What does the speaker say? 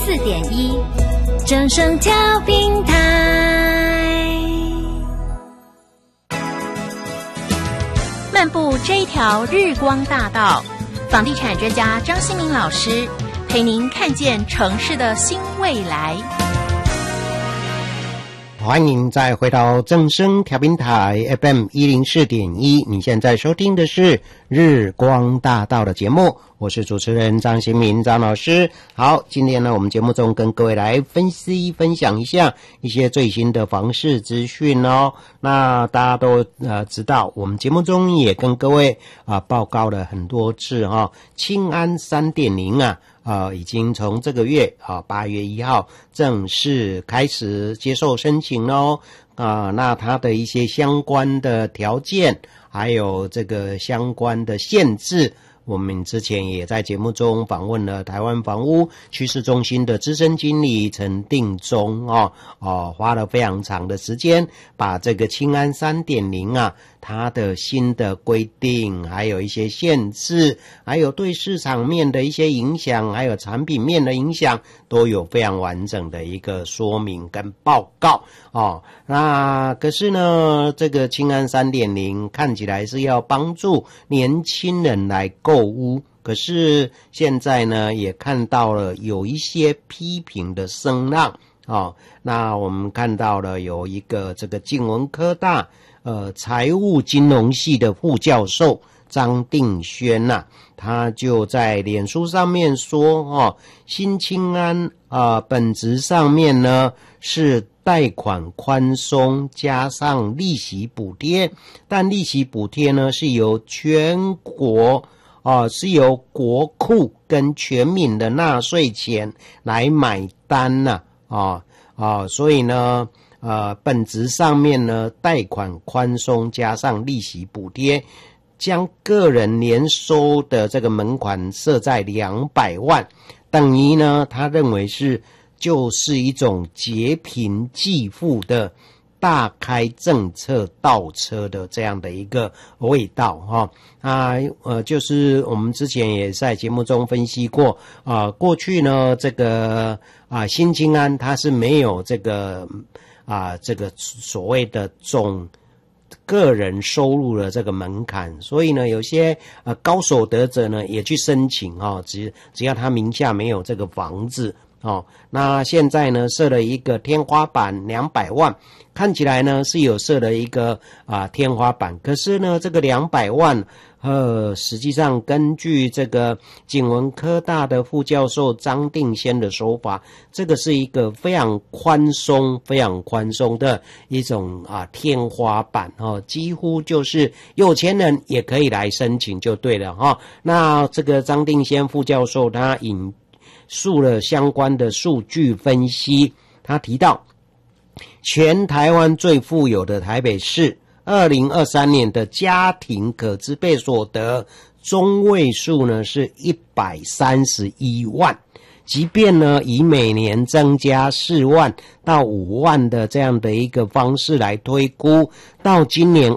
94.1正声调频台。漫步这一条日光大道，房地产专家张新民老师陪您看见城市的新未来。 欢迎再回到正声调频台 FM104.1， 你现在收听的是日光大道的节目，我是主持人张新民张老师。好，今天呢我们节目中跟各位来分享一下一些最新的房市资讯哦。那大家都知道，我们节目中也跟各位报告了很多次青安 3.0 已经从这个月8月1号正式开始接受申请咯。那它的一些相关的条件还有这个相关的限制，我们之前也在节目中访问了台湾房屋趋势中心的资深经理陈定忠花了非常长的时间把这个青安 3.0 它的新的规定还有一些限制还有对市场面的一些影响还有产品面的影响都有非常完整的一个说明跟报告那可是呢这个青安 3.0 看起来是要帮助年轻人来购屋，可是现在呢也看到了有一些批评的声浪那我们看到了有一个这个静文科大财务金融系的副教授张定轩他就在脸书上面说新青安本质上面呢是贷款宽松加上利息补贴，但利息补贴呢是由全国是由国库跟全民的纳税钱来买单所以呢本质上面呢贷款宽松加上利息补贴，将个人年收的这个门槛设在200万，等于呢他认为就是一种劫贫济富的大开政策倒车的这样的一个味道就是我们之前也在节目中分析过过去呢这个新青安它是没有这个所谓的总个人收入的这个门槛，所以呢有些高所得者呢也去申请只要他名下没有这个房子那现在呢设了一个天花板200万，看起来呢是有设了一个天花板，可是呢这个200万实际上根据这个景文科大的副教授张定先的说法，这个是一个非常宽松的一种天花板几乎就是有钱人也可以来申请就对了那这个张定先副教授他引述了相关的数据分析，他提到全台湾最富有的台北市2023年的家庭可支配所得中位数呢是131万，即便呢以每年增加4万到5万的这样的一个方式来推估，到今年